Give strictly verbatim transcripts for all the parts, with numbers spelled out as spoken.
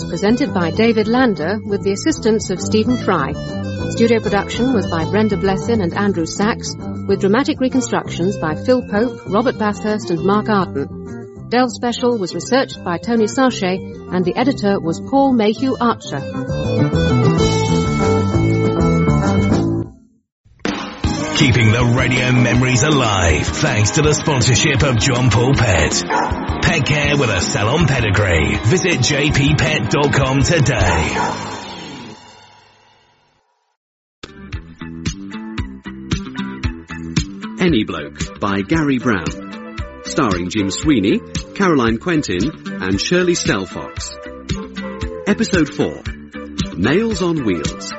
presented by David Lander with the assistance of Stephen Fry. Studio production was by Brenda Blessin and Andrew Sachs, with dramatic reconstructions by Phil Pope, Robert Bathurst and Mark Arden. Delve Special was researched by Tony Sarche, and the editor was Paul Mayhew Archer. Keeping the radio memories alive thanks to the sponsorship of John Paul Pet. Pet care with a salon pedigree. Visit j p pet dot com today. Any Bloke by Gary Brown. Starring Jim Sweeney, Caroline Quentin and Shirley Stelfox. Episode four. Nails on Wheels.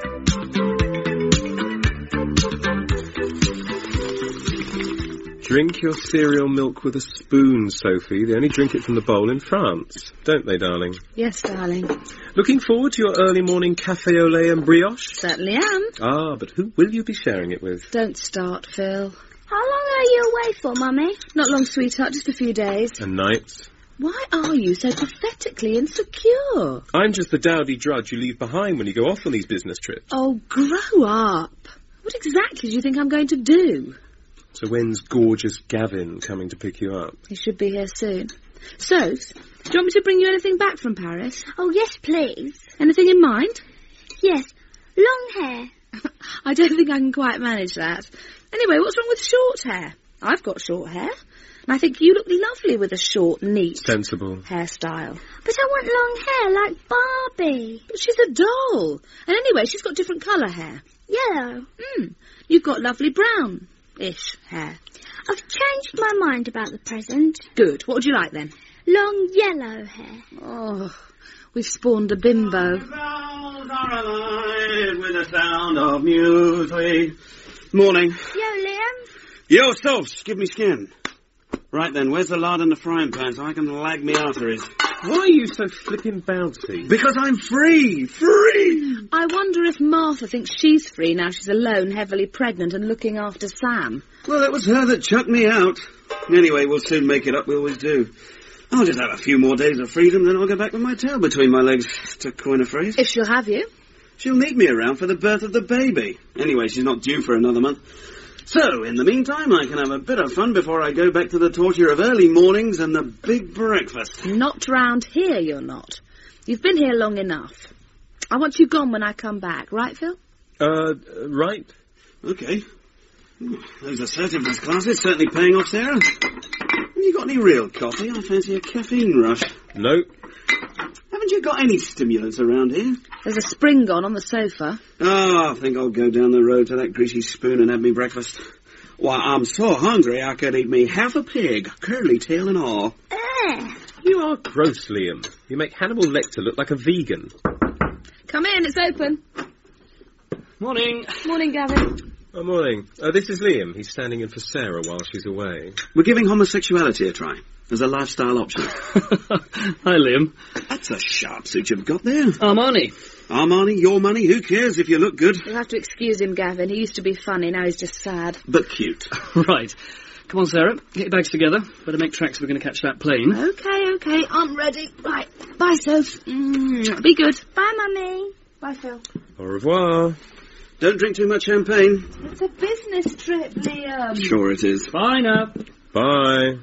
Drink your cereal milk with a spoon, Sophie. They only drink it from the bowl in France, don't they, darling? Yes, darling. Looking forward to your early morning café au lait and brioche? Certainly am. Ah, but who will you be sharing it with? Don't start, Phil. How long are you away for, Mummy? Not long, sweetheart, just a few days. And nights? Why are you so pathetically insecure? I'm just the dowdy drudge you leave behind when you go off on these business trips. Oh, grow up. What exactly do you think I'm going to do? So when's gorgeous Gavin coming to pick you up? He should be here soon. So, do you want me to bring you anything back from Paris? Oh, yes, please. Anything in mind? Yes, long hair. I don't think I can quite manage that. Anyway, what's wrong with short hair? I've got short hair. And I think you look lovely with a short, neat... sensible hairstyle. But I want long hair like Barbie. But she's a doll. And anyway, she's got different colour hair. Yellow. Hmm. You've got lovely brown. Ish hair. I've changed my mind about the present. Good. What would you like then? Long yellow hair. Oh, we've spawned a bimbo. The bells are alive with the sound of music. Morning. Yo, Liam. Yo, Sophs, give me skin. Right then, where's the lard and the frying pan so I can lag me arteries? Why are you so flippin' bouncy? Because I'm free! Free! I wonder if Martha thinks she's free now she's alone, heavily pregnant and looking after Sam. Well, it was her that chucked me out. Anyway, we'll soon make it up, we always do. I'll just have a few more days of freedom, then I'll go back with my tail between my legs, to coin a phrase. If she'll have you. She'll need me around for the birth of the baby. Anyway, she's not due for another month. So, in the meantime, I can have a bit of fun before I go back to the torture of early mornings and the big breakfast. Not round here, you're not. You've been here long enough. I want you gone when I come back, right, Phil? Uh, right. Okay. Those assertiveness classes certainly paying off, Sarah. Have you got any real coffee? I fancy a caffeine rush. Nope. Haven't you got any stimulants around here? There's a spring on on the sofa. Oh, I think I'll go down the road to that greasy spoon and have me breakfast. Why, I'm so hungry I could eat me half a pig, curly tail and all. Eh. You are gross, Liam. You make Hannibal Lecter look like a vegan. Come in, it's open. Morning. Morning, Gavin. Oh, morning. Uh, this is Liam. He's standing in for Sarah while she's away. We're giving homosexuality a try. As a lifestyle option. Hi, Liam. That's a sharp suit you've got there. Armani. Armani, your money, who cares if you look good? You'll have to excuse him, Gavin. He used to be funny, now he's just sad. But cute. Right. Come on, Sarah. Get your bags together. Better make tracks if we're going to catch that plane. Okay, okay, I'm ready. Right. Bye, Soph. Mm, be good. Bye, Mummy. Bye, Phil. Au revoir. Don't drink too much champagne. It's a business trip, Liam. Sure it is. Bye now. Bye.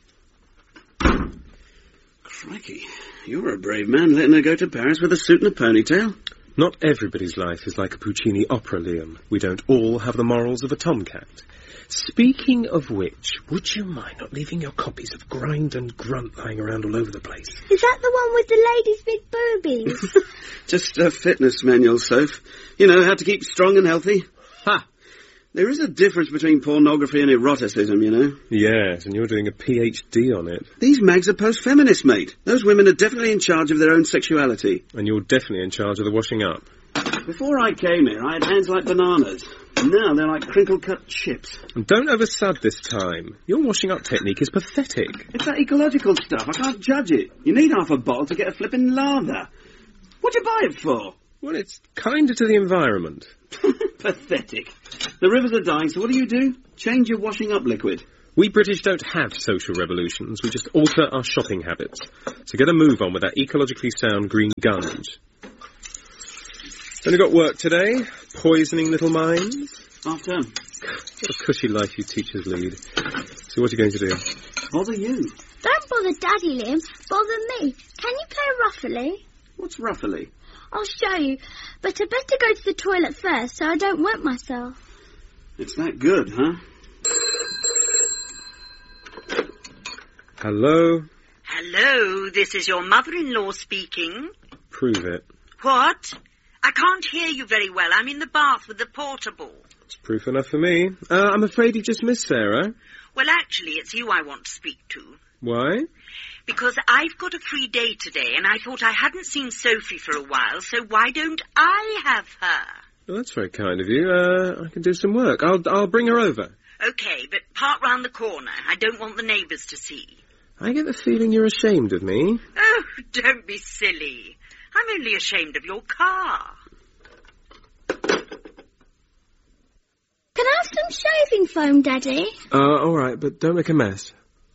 Crikey, you're a brave man letting her go to Paris with a suit and a ponytail. Not everybody's life is like a Puccini opera, Liam. We don't all have the morals of a tomcat. Speaking of which, would you mind not leaving your copies of Grind and Grunt lying around all over the place? Is that the one with the ladies' big boobies? Just a fitness manual, Soph. You know, how to keep strong and healthy. Ha! There is a difference between pornography and eroticism, you know. Yes, and you're doing a P H D on it. These mags are post-feminist, mate. Those women are definitely in charge of their own sexuality. And you're definitely in charge of the washing up. Before I came here, I had hands like bananas. Now they're like crinkle-cut chips. And don't oversud this time. Your washing up technique is pathetic. It's that ecological stuff. I can't judge it. You need half a bottle to get a flippin' lather. What'd you buy it for? Well, it's kinder to the environment. Pathetic. The rivers are dying, so what do you do? Change your washing up liquid. We British don't have social revolutions, we just alter our shopping habits. So get a move on with that ecologically sound green gunge. Only got work today, poisoning little minds. Half term. What a cushy life you teachers lead. So what are you going to do? Bother you. Don't bother Daddy, Liam. Bother me. Can you play roughly? What's roughly? I'll show you. But I better go to the toilet first so I don't wet myself. It's that good, huh? Hello? Hello, this is your mother-in-law speaking. Prove it. What? I can't hear you very well. I'm in the bath with the portable. It's proof enough for me. Uh, I'm afraid you've just missed Sarah. Well, actually, it's you I want to speak to. Why? Because I've got a free day today, and I thought I hadn't seen Sophie for a while, so why don't I have her? Well, that's very kind of you. Uh, I can do some work. I'll, I'll bring her over. Okay, but park round the corner. I don't want the neighbours to see. I get the feeling you're ashamed of me. Oh, don't be silly. I'm only ashamed of your car. Can I have some shaving foam, Daddy? Uh, all right, but don't make a mess.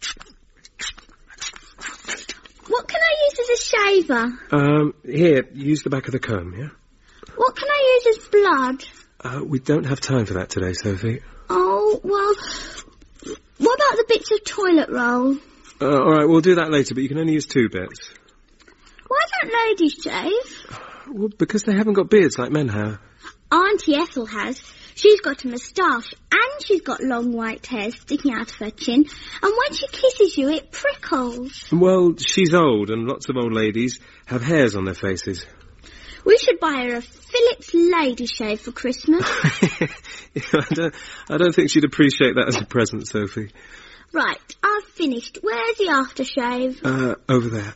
What can I use as a shaver? Um, here, use the back of the comb, yeah? What can I use as blood? Uh, we don't have time for that today, Sophie. Oh, well, what about the bits of toilet roll? Uh, all right, we'll do that later, but you can only use two bits. Why don't ladies shave? Well, because they haven't got beards like men have. Auntie Ethel has. She's got a moustache, and she's got long white hair sticking out of her chin, and when she kisses you, it prickles. Well, she's old, and lots of old ladies have hairs on their faces. We should buy her a Philips lady shave for Christmas. yeah, I, don't, I don't think she'd appreciate that as a present, Sophie. Right, I've finished. Where's the aftershave? Uh, over there.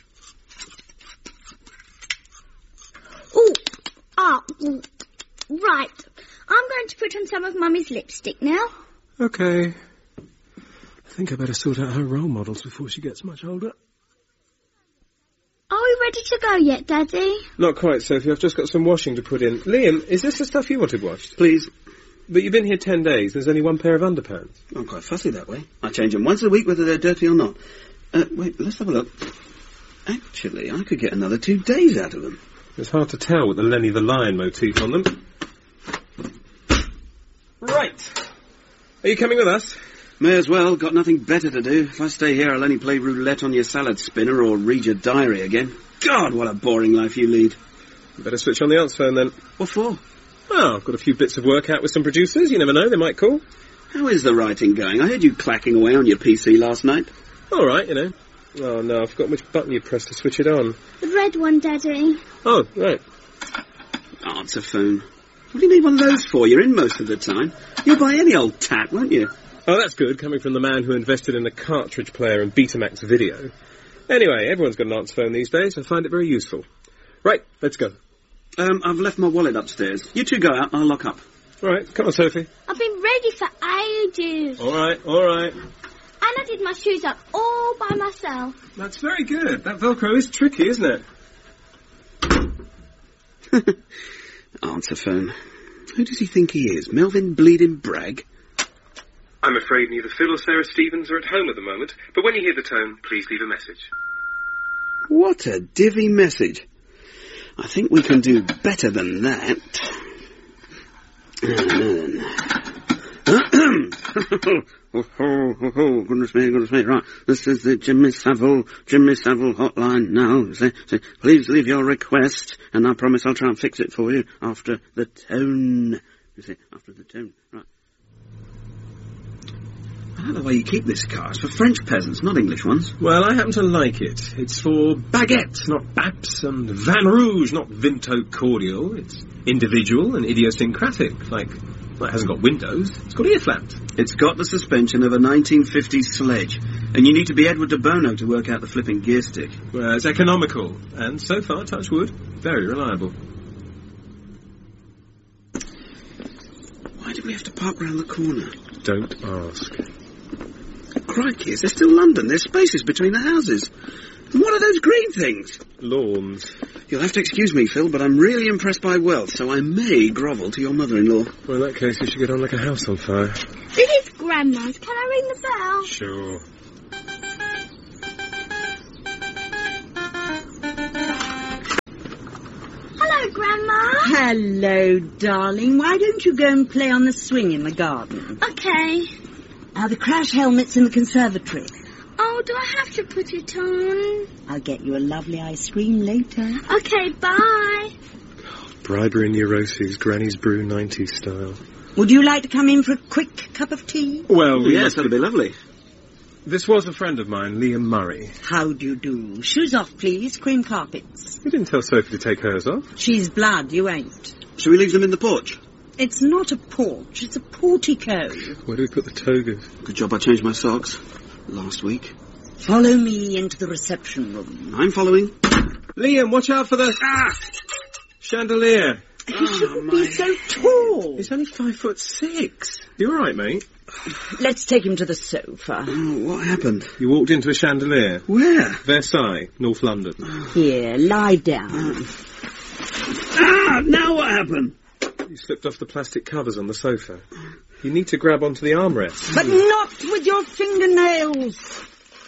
Ooh, ah, mm, right. I'm going to put on some of Mummy's lipstick now. Okay. I think I better sort out her role models before she gets much older. Are we ready to go yet, Daddy? Not quite, Sophie. I've just got some washing to put in. Liam, is this the stuff you wanted washed? Please. But you've been here ten days. There's only one pair of underpants. I'm quite fussy that way. I change them once a week whether they're dirty or not. Uh, wait, let's have a look. Actually, I could get another two days out of them. It's hard to tell with the Lenny the Lion motif on them. Right. Are you coming with us? May as well. Got nothing better to do. If I stay here, I'll only play roulette on your salad spinner or read your diary again. God, what a boring life you lead. Better switch on the answer phone then. What for? Well, I've got a few bits of work out with some producers. You never know, they might call. How is the writing going? I heard you clacking away on your P C last night. All right, you know. Oh, no, I forgot which button you pressed to switch it on. The red one, Daddy. Oh, right. Answer phone. What do you need one of those for? You're in most of the time. You'll buy any old tat, won't you? Oh, that's good, coming from the man who invested in a cartridge player and Betamax video. Anyway, everyone's got an answer phone these days. I find it very useful. Right, let's go. Um, I've left my wallet upstairs. You two go out, I'll lock up. All right, come on, Sophie. I've been ready for ages. All right, all right. And I did my shoes up all by myself. That's very good. That Velcro is tricky, isn't it? Answer phone. Who does he think he is? Melvin Bleeding Bragg? I'm afraid neither Phil or Sarah Stevens are at home at the moment, but when you hear the tone, please leave a message. What a divvy message. I think we can do better than that. Oh, oh, oh, oh, goodness me, goodness me. Right, this is the Jimmy Savile, Jimmy Savile hotline now. Say, say, please leave your request, and I promise I'll try and fix it for you after the tone. You see, after the tone. Right. I don't know why you keep this car. It's for French peasants, not English ones. Well, I happen to like it. It's for baguettes, not baps, and vin rouge, not Vinto cordial. It's individual and idiosyncratic, like... Well, it hasn't got windows. It's got ear flaps. It's got the suspension of a nineteen fifties sledge. And you need to be Edward de Bono to work out the flipping gear stick. Well, it's economical. And so far, touch wood, very reliable. Why did we have to park round the corner? Don't ask. Crikey, is there still London? There's spaces between the houses. And what are those green things? Lawns. You'll have to excuse me, Phil, but I'm really impressed by wealth, so I may grovel to your mother-in-law. Well, in that case, you should get on like a house on fire. This is great. Grandma's. Can I ring the bell? Sure. Hello, Grandma. Hello, darling. Why don't you go and play on the swing in the garden? Okay. Now, the crash helmet's in the conservatory. Oh, do I have to put it on? I'll get you a lovely ice cream later. Okay, bye. Bribery neuroses, Granny's Brew nineties style. Would you like to come in for a quick cup of tea? Well, we Yes, must- that'd be lovely. This was a friend of mine, Liam Murray. How do you do? Shoes off, please. Cream carpets. You didn't tell Sophie to take hers off. She's blood, you ain't. Shall we leave them in the porch? It's not a porch, it's a portico. Where do we put the togas? Good job I changed my socks last week. Follow me into the reception room. I'm following. Liam, watch out for the Ah! chandelier. He shouldn't be so tall. He's only five foot six. You all right, mate? Let's take him to the sofa. Oh, what happened? You walked into a chandelier. Where? Versailles, North London. Here, lie down. Ah! Now what happened? You slipped off the plastic covers on the sofa. You need to grab onto the armrest. But not with your fingernails.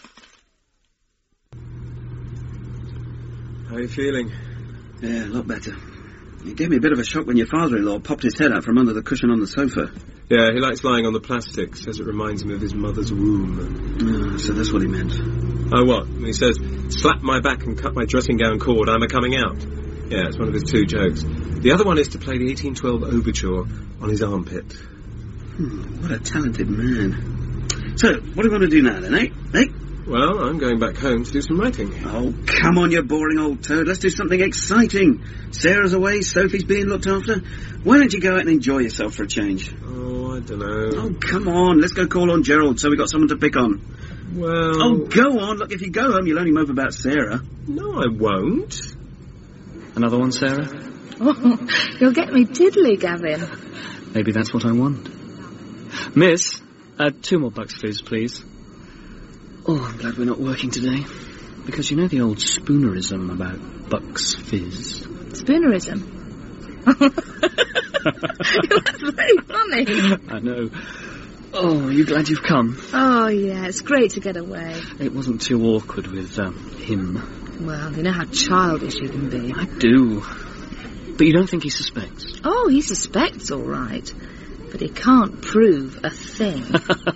How are you feeling? Yeah, a lot better. It gave me a bit of a shock when your father-in-law popped his head out from under the cushion on the sofa. Yeah, he likes lying on the plastic. Says it reminds him of his mother's womb. Ah, so that's what he meant. Oh, what? When he says, slap my back and cut my dressing gown cord, I'm a-coming out. Yeah, it's one of his two jokes. The other one is to play the eighteen twelve overture on his armpit. Hmm, what a talented man. So, what do you want to do now then, eh? Eh? Well, I'm going back home to do some writing. Oh, come on, you boring old toad. Let's do something exciting. Sarah's away, Sophie's being looked after. Why don't you go out and enjoy yourself for a change? Oh, I don't know. Oh, come on. Let's go call on Gerald so we got someone to pick on. Well... Oh, go on. Look, if you go home, you'll only mope about Sarah. No, I won't. Another one, Sarah? Oh, you'll get me diddly, Gavin. Maybe that's what I want. Miss, add two more Bucks Fizz, please. Oh, I'm glad we're not working today. Because you know the old spoonerism about Bucks Fizz? Spoonerism? That's very funny. I know. Oh, are you glad you've come? Oh, yeah, it's great to get away. It wasn't too awkward with um, him. Well, you know how childish you can be. I do. But you don't think he suspects? Oh, he suspects, all right. But he can't prove a thing.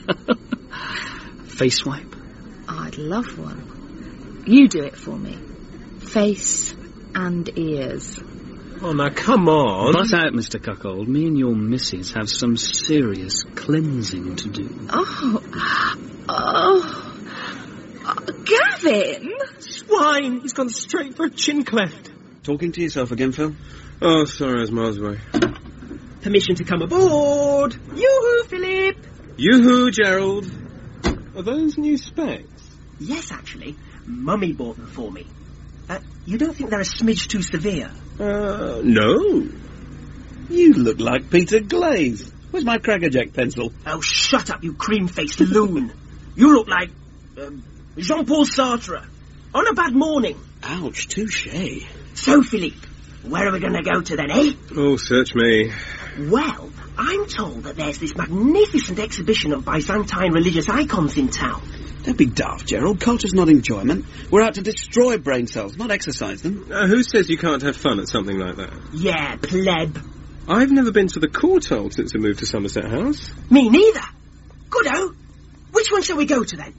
Face wipe? I'd love one. You do it for me. Face and ears. Oh, now, come on. Butt out, Mister Cuckold. Me and your missus have some serious cleansing to do. Oh. Oh. oh Gavin! Swine! He's gone straight for a chin cleft. Talking to yourself again, Phil? Oh, sorry, I was miles away. Permission to come aboard. Yoo-hoo, Philip. Yoo-hoo, Gerald. Are those new specs? Yes, actually. Mummy bought them for me. Uh, you don't think they're a smidge too severe? Uh, no. You look like Peter Glaze. Where's my crackerjack pencil? Oh, shut up, you cream-faced loon. You look like um, Jean-Paul Sartre on a bad morning. Ouch, touche. So, Philippe, where are we going to go to then, eh? Oh, search me. Well, I'm told that there's this magnificent exhibition of Byzantine religious icons in town. Don't be daft, Gerald. Culture's not enjoyment. We're out to destroy brain cells, not exercise them. Uh, who says you can't have fun at something like that? Yeah, pleb. I've never been to the Courtauld since I moved to Somerset House. Me neither. Good-o. Which one shall we go to then?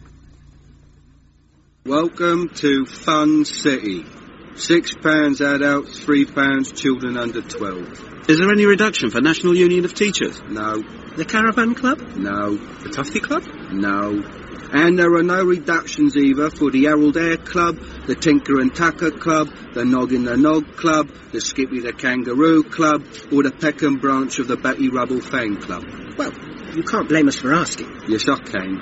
Welcome to Fun City. Six pounds adults, three pounds children under twelve. Is there any reduction for National Union of Teachers? No. The Caravan Club? No. The Tufty Club? No. And there are no reductions either for the Harold Air Club, the Tinker and Tucker Club, the Noggin the Nog Club, the Skippy the Kangaroo Club, or the Peckham branch of the Betty Rubble Fan Club. Well, you can't blame us for asking. Yes, I can.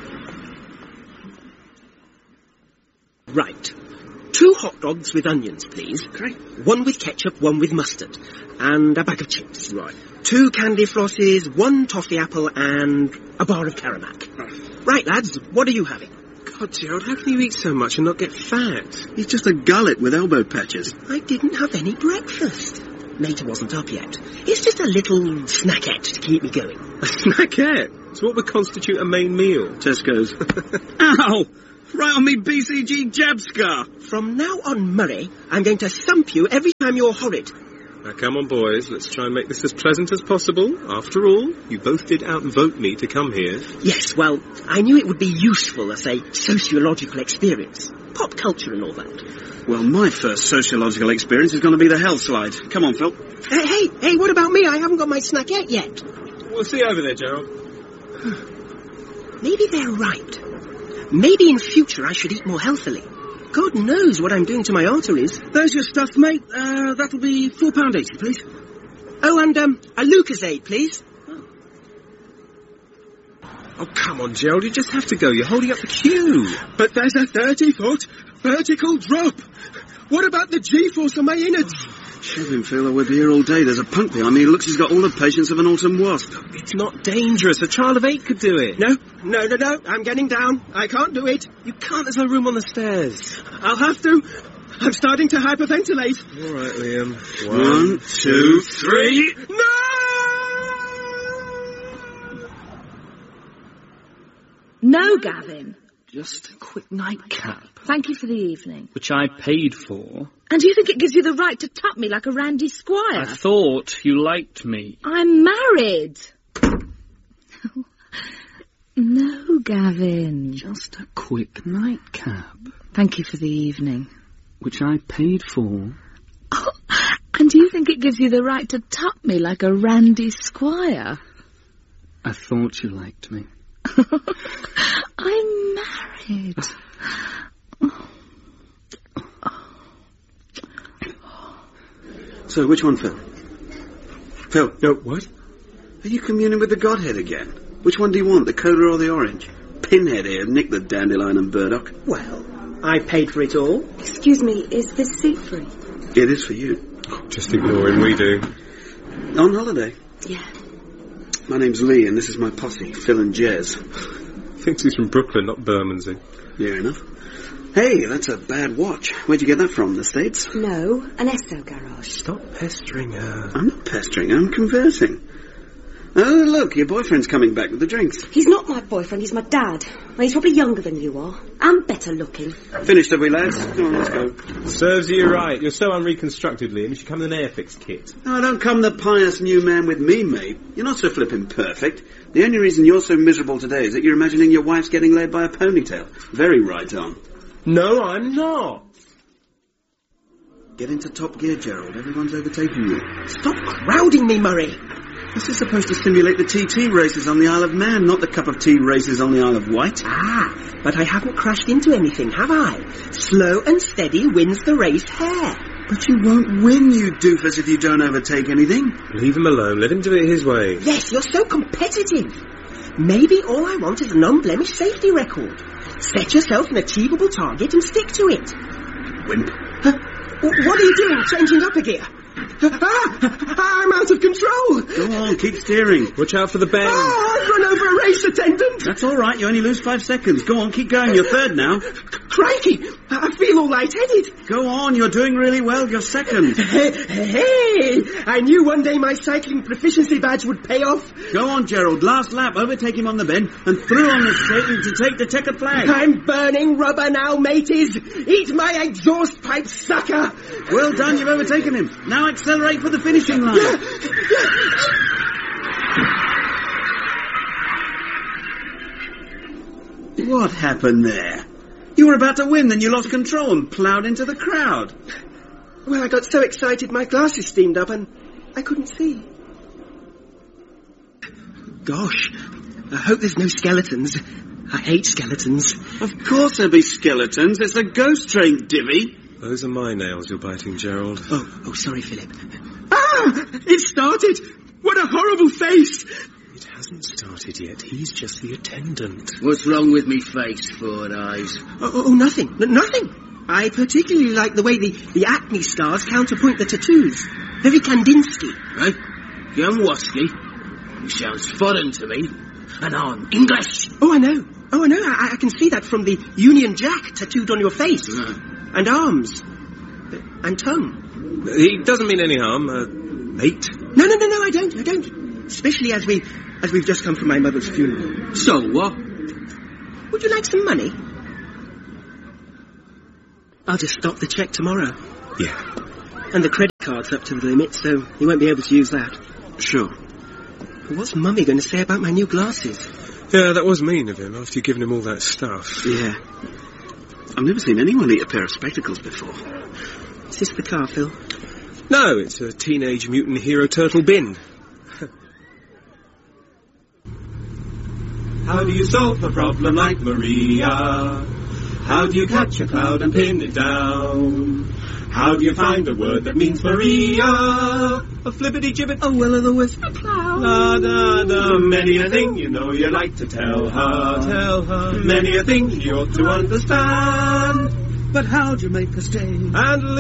Right. Two hot dogs with onions, please. Great. One with ketchup, one with mustard. And a bag of chips. Right. Two candy flosses, one toffee apple, and a bar of Caramac. Right, lads, what are you having? God, Gerald, how can you eat so much and not get fat? He's just a gullet with elbow patches. I didn't have any breakfast. Mater wasn't up yet. It's just a little snackette to keep me going. A snackette? So what would constitute a main meal? Tesco's. Ow! Right on me B C G jab scar. From now on, Murray, I'm going to thump you every time you're horrid. Now, come on, boys. Let's try and make this as pleasant as possible. After all, you both did outvote me to come here. Yes, well, I knew it would be useful as a sociological experience. Pop culture and all that. Well, my first sociological experience is going to be the hell slide. Come on, Phil. Hey, hey, hey, what about me? I haven't got my snack yet yet. We'll see over there, Gerald. Maybe they're right. Maybe in future I should eat more healthily. God knows what I'm doing to my arteries. There's your stuff, mate. Uh, that'll be four pound eighty, please. Oh, and um, a Lucasade, please. Oh, come on, Gerald. You just have to go. You're holding up the queue. But there's a thirty-foot vertical drop. What about the G-force on my innards? Shove him, Phil. I would be here all day. There's a punk behind me who looks he's got all the patience of an autumn wasp. It's not dangerous. A child of eight could do it. No, no, no, no. I'm getting down. I can't do it. You can't. There's no room on the stairs. I'll have to. I'm starting to hyperventilate. All right, Liam. One, One two, three. No! No, Gavin. Just a quick nightcap. Thank you for the evening. Which I paid for. And do you think it gives you the right to tap me like a randy squire? I thought you liked me. I'm married. No, Gavin. Just a quick nightcap. Thank you for the evening. Which I paid for. Oh, and do you think it gives you the right to tap me like a randy squire? I thought you liked me. I'm married. So, which one, Phil? Phil? No, what? Are you communing with the Godhead again? Which one do you want, the cola or the orange? Pinhead here, nick the dandelion and burdock. Well, I paid for it all. Excuse me, is this seat free? It is for you. Just ignore him, we do. On holiday? Yeah. My name's Lee, and this is my posse, Phil and Jez. Thinks he's from Brooklyn, not Bermondsey. Yeah, enough. Hey, that's a bad watch. Where'd you get that from, the States? No, an Esso garage. Stop pestering her. I'm not pestering her, I'm conversing. Oh, look, your boyfriend's coming back with the drinks. He's not my boyfriend, he's my dad. Well, he's probably younger than you are. And better looking. Finished, have we, lads? Come on, let's go. Serves you right. You're so unreconstructed, Liam. You should come with an Airfix kit. Oh, don't come the pious new man with me, mate. You're not so flippin' perfect. The only reason you're so miserable today is that you're imagining your wife's getting laid by a ponytail. Very right on. No, I'm not. Get into top gear, Gerald. Everyone's overtaking you. Stop crowding me, Murray. This is supposed to simulate the T T races on the Isle of Man, not the cup of tea races on the Isle of Wight. Ah, but I haven't crashed into anything, have I? Slow and steady wins the race hare. But you won't win, you doofus, if you don't overtake anything. Leave him alone. Let him do it his way. Yes, you're so competitive. Maybe all I want is a non-blemished safety record. Set yourself an achievable target and stick to it. Wimp. Huh? What are you doing? Changing up a gear? Ah, I'm out of control. Go on, keep steering. Watch out for the bend. Ah, I've run over a race attendant. That's all right. You only lose five seconds. Go on, keep going. You're third now. Crikey, I feel all lightheaded. Go on, you're doing really well. You're second. Hey, hey, I knew one day my cycling proficiency badge would pay off. Go on, Gerald. Last lap. Overtake him on the bend and through on the straight to take the checkered flag. I'm burning rubber now, mateys. Eat my exhaust pipe, sucker. Well done. You've overtaken him. Now accelerate for the finishing line. Yeah, yeah. What happened there? You were about to win, then you lost control and ploughed into the crowd. Well, I got so excited my glasses steamed up and I couldn't see. Gosh, I hope there's no skeletons. I hate skeletons. Of course there'll be skeletons. It's the ghost train, divvy. Those are my nails you're biting, Gerald. Oh, oh, sorry, Philip. Ah! It started! What a horrible face! It hasn't started yet. He's just the attendant. What's wrong with me face, Four Eyes? Oh, oh nothing. N- nothing. I particularly like the way the, the acne scars counterpoint the tattoos. Very Kandinsky. Right? Jamwaski? Sounds foreign to me. And I'm English. Oh, I know. Oh, I know. I, I can see that from the Union Jack tattooed on your face. Uh. And arms. And tongue. He doesn't mean any harm, uh, mate. No, no, no, no, I don't. I don't. Especially as we as we've just come from my mother's funeral. So what? Would you like some money? I'll just stop the cheque tomorrow. Yeah. And the credit card's up to the limit, so you won't be able to use that. Sure. But what's Mummy going to say about my new glasses? Yeah, that was mean of him, after you'd given him all that stuff. Yeah. I've never seen anyone eat a pair of spectacles before. Is this the car, Phil? No, it's a Teenage Mutant Hero Turtle bin. How do you solve a problem like Maria? How do you catch a cloud and pin it down? How do you find a word that means Maria? A flippity gibbet, a will o' the wisp, a cloud. Da da da. Many a thing you know you like to tell her. Tell her. Many a thing you ought to understand. But how'd you make a stay? And